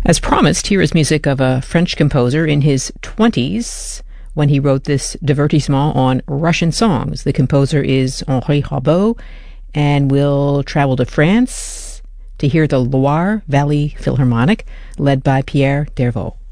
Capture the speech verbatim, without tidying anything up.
As promised, here is music of a French composer in his twenties when he wrote this divertissement on Russian songs. The composer is Henri Rabault, and we'll travel to France to hear the Loire Valley Philharmonic, led by Pierre Dervaux.